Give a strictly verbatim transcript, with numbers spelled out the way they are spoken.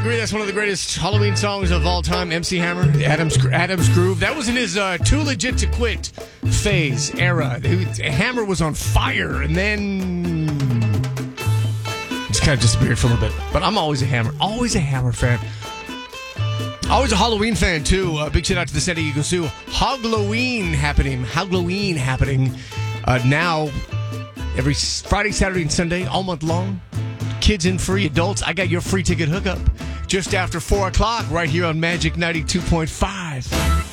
agree that's one of the greatest Halloween songs of all time. M C Hammer, Adam's Adam's Groove. That was in his uh, Too Legit to Quit phase era. Hammer was on fire, and then just kind of disappeared for a little bit. But I'm always a Hammer, always a Hammer fan. Always a Halloween fan, too. Uh, big shout out to the San Diego Zoo. Hogloween happening. Hogloween happening uh, now every Friday, Saturday, and Sunday, all month long. Kids in free, adults. I got your free ticket hookup just after four o'clock right here on Magic ninety-two point five.